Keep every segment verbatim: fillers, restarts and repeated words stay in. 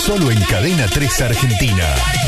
Solo en Cadena tres Argentina.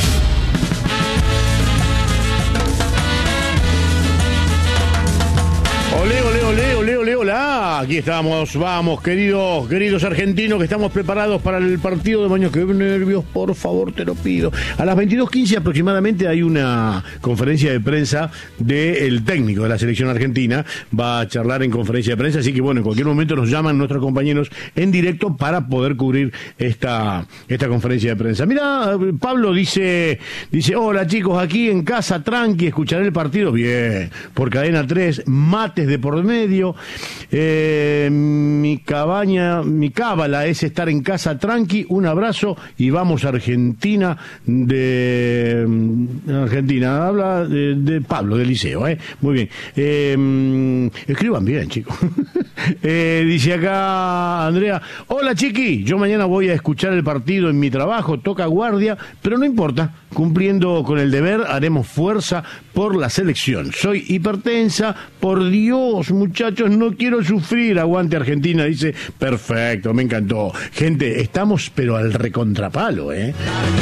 Olé, olé, olé, olé, olé, hola. Aquí estamos, vamos, queridos, queridos argentinos, que estamos preparados para el partido de mañana. Qué nervios, por favor, te lo pido. A las veintidós quince aproximadamente hay una conferencia de prensa del técnico de la selección argentina. Va a charlar en conferencia de prensa, así que bueno, en cualquier momento nos llaman nuestros compañeros en directo para poder cubrir esta, esta conferencia de prensa. Mira, Pablo dice, dice, hola chicos, aquí en casa, tranqui, escucharé el partido. Bien, por Cadena tres, mates de por medio. Eh, mi cabaña, mi cábala es estar en casa tranqui. Un abrazo y vamos a Argentina. De Argentina, habla de, de Pablo, del Liceo, ¿eh? Muy bien. Eh, escriban bien, chicos. eh, dice acá Andrea, hola chiqui, yo mañana voy a escuchar el partido en mi trabajo, toca guardia, pero no importa, cumpliendo con el deber, haremos fuerza por la selección. Soy hipertensa, por Dios, muchachos, no quiero sufrir. Aguante Argentina, dice. Perfecto, me encantó. Gente, estamos pero al recontrapalo, ¿eh?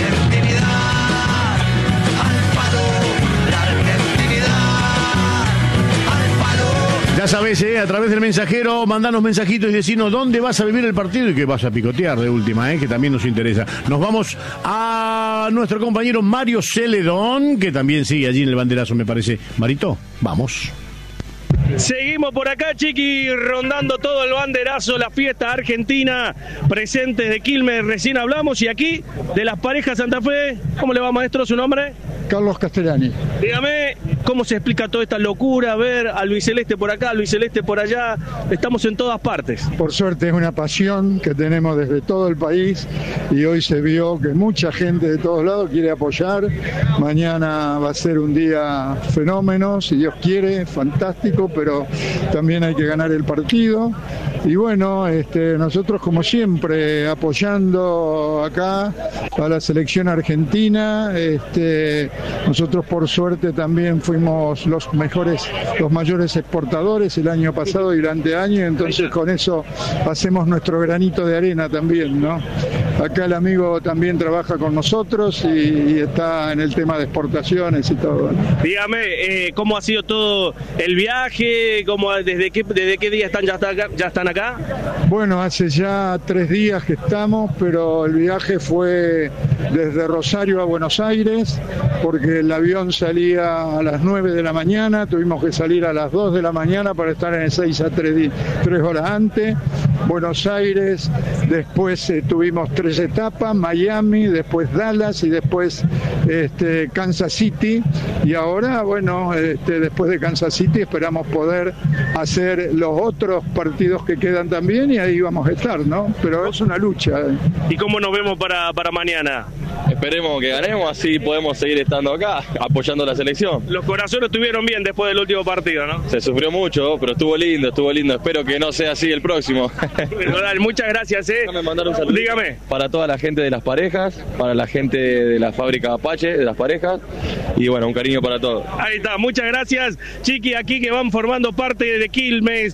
Ya sabés, ¿eh? A través del mensajero, mandanos mensajitos y decinos dónde vas a vivir el partido y que vas a picotear de última, ¿eh? Que también nos interesa. Nos vamos a nuestro compañero Mario Celedón, que también sigue allí en el banderazo, me parece. Marito, vamos. Seguimos por acá, chiqui, rondando todo el banderazo, la fiesta argentina, presentes de Quilmes, recién hablamos, y aquí de las parejas Santa Fe. ¿Cómo le va, maestro, su nombre? Carlos Castellani. Dígame, ¿cómo se explica toda esta locura? Ver a Luis Celeste por acá, Luis Celeste por allá, estamos en todas partes. Por suerte es una pasión que tenemos desde todo el país y hoy se vio que mucha gente de todos lados quiere apoyar. Mañana va a ser un día fenómeno, si Dios quiere, fantástico, pero también hay que ganar el partido. Y bueno, este, nosotros como siempre apoyando acá a la selección argentina. Este, nosotros por suerte también fuimos los mejores, los mayores exportadores el año pasado y el anteaño, entonces con eso hacemos nuestro granito de arena también, ¿no? Acá el amigo también trabaja con nosotros y, y está en el tema de exportaciones y todo. Dígame, eh, ¿cómo ha sido todo el viaje? ¿Cómo, desde, qué, ¿Desde qué día están ya, está acá, ya están acá? Bueno, hace ya tres días que estamos, pero el viaje fue desde Rosario a Buenos Aires, porque el avión salía a las nueve de la mañana, tuvimos que salir a las dos de la mañana para estar en el seis a tres, tres horas antes. Buenos Aires, después eh, tuvimos tres etapas, Miami, después Dallas y después este, Kansas City, y ahora, bueno, este, después de Kansas City esperamos poder hacer los otros partidos que quedan también y ahí vamos a estar, ¿no? Pero es una lucha. ¿Y cómo nos vemos para, para mañana? Esperemos que ganemos, así podemos seguir estando acá, apoyando a la selección. Los corazones estuvieron bien después del último partido, ¿no? Se sufrió mucho, pero estuvo lindo, estuvo lindo. Espero que no sea así el próximo. Bueno, dale, muchas gracias, ¿eh? Déjame mandar un saludo. Dígame. Para toda la gente de las parejas, para la gente de la fábrica Apache, de las parejas, y bueno, un cariño para todos. Ahí está, muchas gracias, chiqui, aquí que van formando parte de Quilmes.